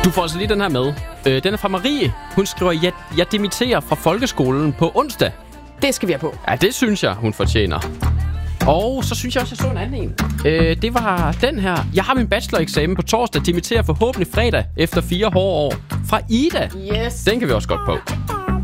Du får altså lige den her med. Den er fra Marie. Hun skriver, jeg dimitterer fra folkeskolen på onsdag. Det skal vi have på. Ja, det synes jeg, hun fortjener. Og så synes jeg også, jeg så en anden en. Det var den her. Jeg har min bacheloreksamen på torsdag. Dimitterer forhåbentlig fredag efter 4 hårde år. Fra Ida. Yes. Den kan vi også godt på.